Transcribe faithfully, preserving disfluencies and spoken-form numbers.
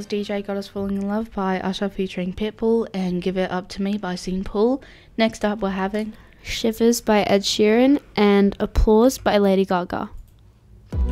D J Got Us Falling in Love by Usher featuring Pitbull and Give It Up to Me by Sean Paul. Next up we're having Shivers by Ed Sheeran and Applause by Lady Gaga.